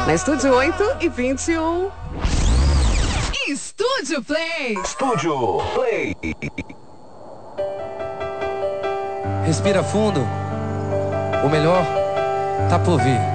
Na Estúdio 8h21. Estúdio Play. Estúdio Play. Respira fundo. O melhor tá por vir.